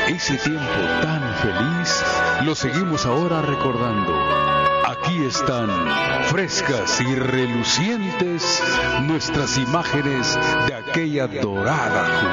Ese tiempo tan feliz lo seguimos ahora recordando. Aquí están, frescas y relucientes, nuestras imágenes de aquella dorada juventud.